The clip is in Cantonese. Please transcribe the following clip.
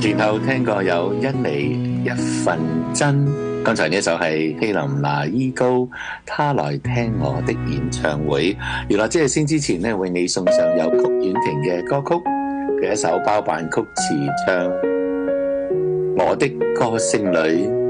然後聽過有因你一份真，剛才呢首係希林拿伊高他來聽我的演唱會。原來即係先之前呢，為你送上有曲婉婷嘅歌曲嘅一首包辦曲詞唱我的歌聲裏。